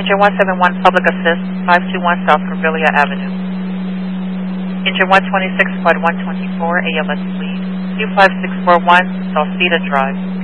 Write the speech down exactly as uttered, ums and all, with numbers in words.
Engine one seven one, Public Assist, five two one South Corvillia Avenue. Engine one twenty-six, Quad one twenty-four, A M S Lead, two five six four one, Sauceda Drive.